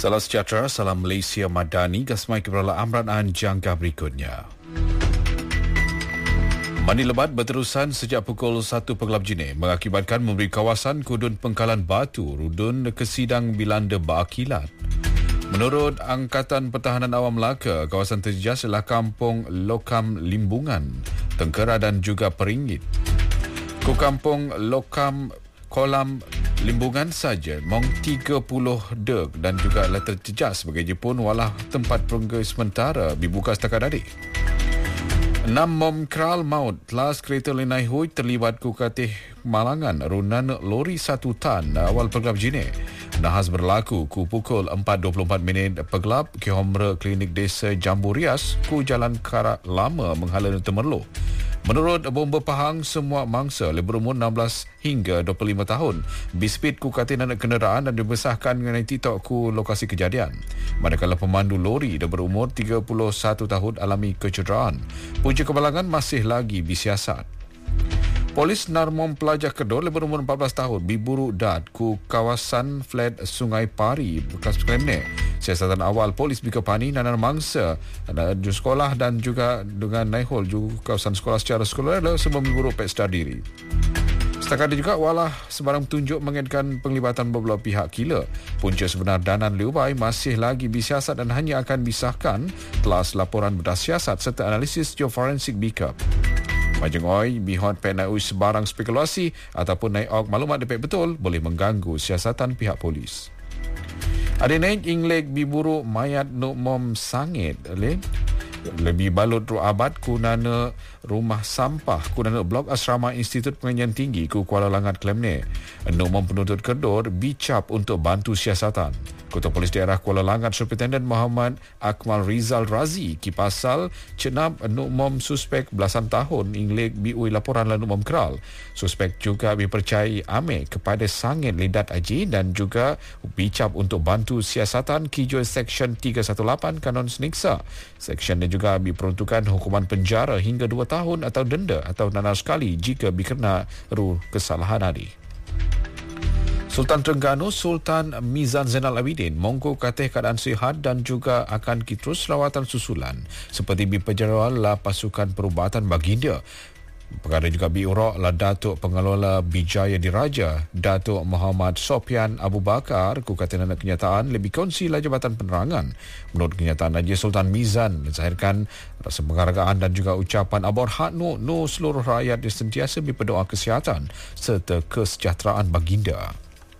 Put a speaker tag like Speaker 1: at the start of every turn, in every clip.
Speaker 1: Salam sejahtera, salam Malaysia Madani, gasmai keberala amran jangka berikutnya. Mandi lebat berterusan sejak pukul 1 pagi mengakibatkan memberi kawasan Kudun Pengkalan Batu, Rudun Kesidang Bilanda berakilat. Menurut Angkatan Pertahanan Awam Melaka, kawasan terjejas adalah Kampung Lokam Limbungan, Tengkera dan juga Peringit. Kampung Lokam Kolam Limbungan saja mong 30 deg dan juga telah terjejas sebagai Jepun walah tempat perenggai sementara dibuka setakat adik. 6 mom kral maut kelas kereta Lenai Hui terlibat kukatih Malangan runan lori 1 tan awal pegelap jine. Nahas berlaku ku pukul 4.24 pegelap ke Homra Klinik Desa Jambu Rias ku Jalan Karak Lama menghala Temerloh. Menurut bomba Pahang, semua mangsa berumur 16 hingga 25 tahun bispit ku katin anak kenderaan dan dibesarkan mengenai TikTok ku lokasi kejadian. Manakala pemandu lori dah berumur 31 tahun alami kecederaan. Punca kebalangan masih lagi disiasat. Polis narmom pelajar kedua berumur 14 tahun diburu dat ku kawasan flat Sungai Pari bekas Kelemne. Siasatan awal polis Bikapani nanar mangsa di sekolah dan juga dengan naihol juga kawasan sekolah secara sekular sebelum diburu pesta diri. Setakat ini juga walah sebarang tunjuk mengenai penglibatan beberapa pihak kila. Punca sebenar Danan Liubai masih lagi disiasat dan hanya akan disahkan kelas laporan berdasar siasat serta analisis geoforensik Bikap. Majeng oi bihot penai sebarang spekulasi ataupun naik maklumat depek betul boleh mengganggu siasatan pihak polis. Ada naik Ingleg biburu mayat Nuk Mom Sangit lebih balut abad kunana rumah sampah kunana blok asrama Institut Pengajian Tinggi ku Kuala Langat Kelemne. Nuk Mom penuntut kedor bicap untuk bantu siasatan. Ketua Polis Daerah Kuala Langat Superintendent Muhammad Akmal Rizal Razi kipasal cenab Nuk Mom suspek belasan tahun Ingleg biui laporan Nuk Mom Keral. Suspek juga dipercayai ame kepada Sangit Lidat Aji dan juga bicap untuk bantu siasatan kijul Seksyen 318 Kanon Seniksa. Seksyen ini juga diperuntukkan hukuman penjara hingga 2 tahun atau denda atau nanar sekali jika dikena kesalahan adi. Sultan Terengganu Sultan Mizan Zainal Abidin mongko katih keadaan sihat dan juga akan terus rawatan susulan seperti bipejarual la pasukan perubatan baginda. Perkara juga biurok la Datuk Pengelola Bijaya Diraja Datuk Muhammad Sopian Abu Bakar ku kata anak kenyataan lebih kongsi la jabatan penerangan. Menurut kenyataan Raja Sultan Mizan menzahirkan rasa penghargaan dan juga ucapan abor hak nu seluruh rakyat yang sentiasa berdoa kesihatan serta kesejahteraan baginda.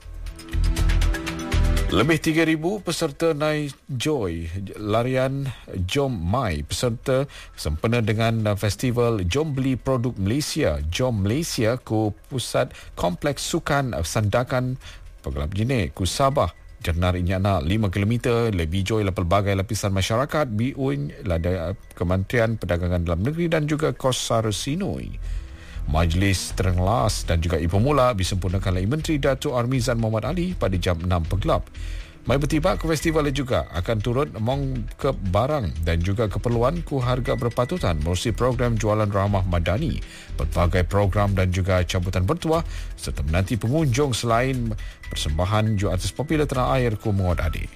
Speaker 1: Lebih 3,000 peserta naik Joy larian Jom Mai peserta sempena dengan festival Jom Beli Produk Malaysia Jom Malaysia ku pusat kompleks sukan Sandakan Pegelap Jine ku Sabah. Jenar inyana 5 km lebih Joy la pelbagai lapisan masyarakat biun lada Kementerian Perdagangan Dalam Negeri dan juga Kosar Sinoi. Majlis Terenglas dan juga Ibu Mula disempurnakan oleh Menteri Datuk Armizan Muhammad Ali pada jam 6 pegelap. Mai bertiba ke festival juga akan turut mong ke barang dan juga keperluan ku harga berpatutan melalui program jualan ramah madani, berbagai program dan juga cabutan bertuah serta menanti pengunjung selain persembahan ju artis popular tanah air ku Muhammad Ali.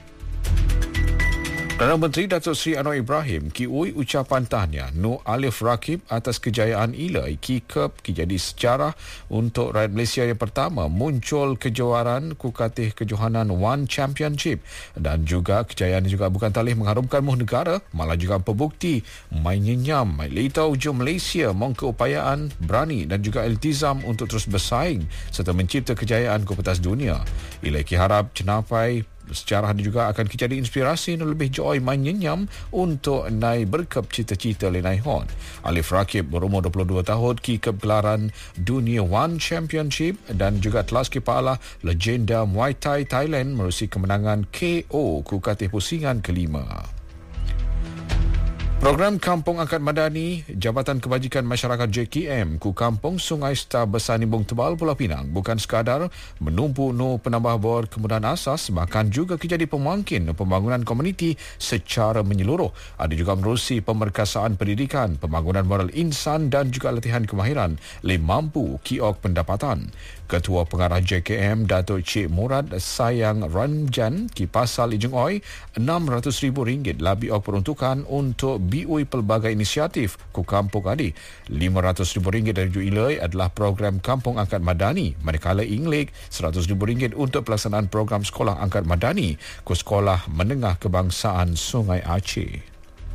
Speaker 1: Perdana Menteri Datuk Seri Anwar Ibrahim kiui ucapan tahniah Nur Alif Rakib atas kejayaan ilai kikep jadi sejarah untuk rakyat Malaysia yang pertama muncul kejuaraan kukatih kejohanan One Championship dan juga kejayaan juga bukan talih mengharumkan muh negara malah juga pembukti main nyenyam litau jo Malaysia mong keupayaan berani dan juga iltizam untuk terus bersaing serta mencipta kejayaan ke pentas dunia. Ilai harap cenapai sejarah ini juga akan jadi inspirasi yang lebih joy main nyenyam untuk naik berkep cita-cita Lenai Hon. Alif Rakib berumur 22 tahun kikep gelaran dunia One Championship dan juga telah kepala legenda Muay Thai Thailand merusi kemenangan KO kukatih pusingan kelima. Program Kampung Angkat Madani Jabatan Kebajikan Masyarakat JKM ku Kampung Sungai Star Besar Nimbung Tebal Pulau Pinang bukan sekadar menumpu penambah bor kemudahan asas bahkan juga kejadi pemangkin pembangunan komuniti secara menyeluruh. Ada juga menerusi pemerkasaan pendidikan, pembangunan moral insan dan juga latihan kemahiran le mampu kiok pendapatan. Ketua Pengarah JKM Datuk Cik Murad Sayang Ranjan Kipasal Ijeng Oi RM600,000 lebih peruntukan untuk BUI pelbagai inisiatif ku Kampung Adi. RM500,000 dari Juilai adalah program Kampung Angkat Madani, manakala Inglik RM100,000 untuk pelaksanaan program Sekolah Angkat Madani ku Sekolah Menengah Kebangsaan Sungai Aceh.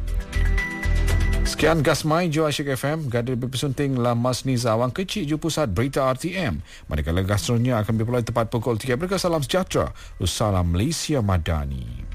Speaker 1: Sekian Gasmai Joa Asyik FM, gada lebih pesunting Lamas Niza Awang Kecil Ju Pusat Berita RTM. Manakala gastronya akan berpulai tepat pukul 3. Salam sejahtera. Salam Malaysia Madani.